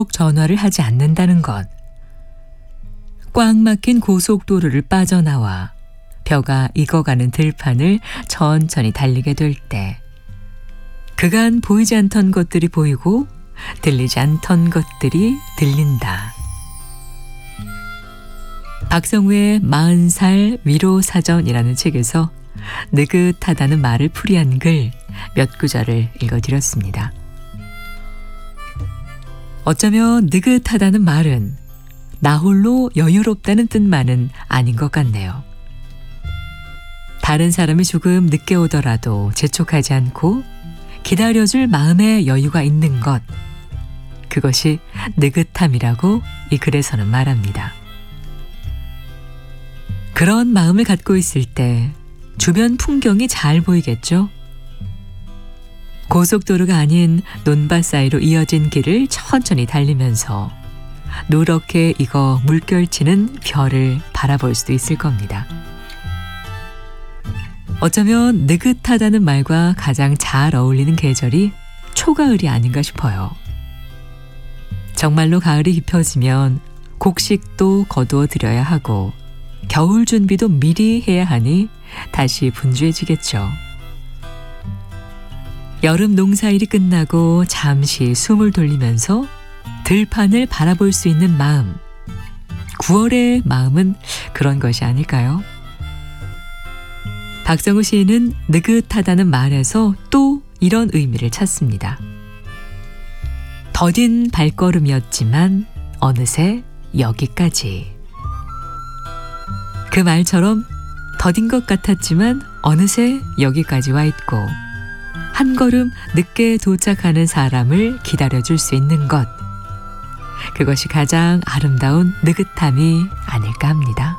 전화를 하지 않는다는 것. 꽉 막힌 고속도로를 빠져나와 벼가 익어가는 들판을 천천히 달리게 될 때 그간 보이지 않던 것들이 보이고 들리지 않던 것들이 들린다. 박성우의 40살 위로사전이라는 책에서 느긋하다는 말을 풀이한 글 몇 구절을 읽어드렸습니다. 어쩌면 느긋하다는 말은 나 홀로 여유롭다는 뜻만은 아닌 것 같네요. 다른 사람이 조금 늦게 오더라도 재촉하지 않고 기다려줄 마음의 여유가 있는 것, 그것이 느긋함이라고 이 글에서는 말합니다. 그런 마음을 갖고 있을 때 주변 풍경이 잘 보이겠죠? 고속도로가 아닌 논밭 사이로 이어진 길을 천천히 달리면서 누렇게 익어 물결치는 벼를 바라볼 수도 있을 겁니다. 어쩌면 느긋하다는 말과 가장 잘 어울리는 계절이 초가을이 아닌가 싶어요. 정말로 가을이 깊어지면 곡식도 거두어 들여야 하고 겨울 준비도 미리 해야 하니 다시 분주해지겠죠. 여름 농사일이 끝나고 잠시 숨을 돌리면서 들판을 바라볼 수 있는 마음, 9월의 마음은 그런 것이 아닐까요? 박성우 시인은 느긋하다는 말에서 또 이런 의미를 찾습니다. 더딘 발걸음이었지만 어느새 여기까지. 그 말처럼 더딘 것 같았지만 어느새 여기까지 와 있고 한 걸음 늦게 도착하는 사람을 기다려줄 수 있는 것, 그것이 가장 아름다운 느긋함이 아닐까 합니다.